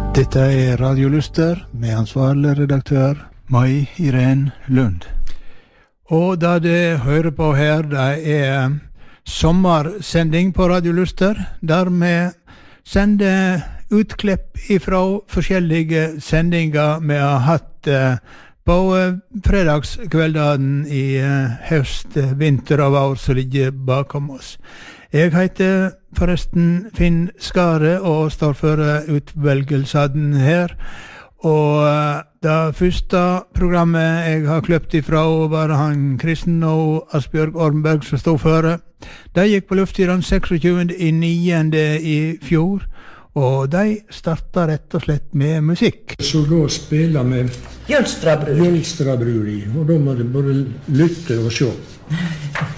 Dette Radio Luster med ansvarlig redaktør Mai Irene Lund. Og da det hører på her, det sommersending på Radio Luster, der vi sender utklipp ifra forskjellige sendinger vi har hatt på fredagskvelden i høst, vinter av år som ligger bakom oss. Jeg heter forresten Finn Skare og står for utvelgelsen her. Og det første programmet jeg har kløpt ifra var han Kristen og Asbjørg Ormberg som stod for. De gikk på luft i den 26. i 9. i fjor, og de startet rett og slett med musikk. Så da spiller vi Jølstrabruri, og da må du både lytte og se.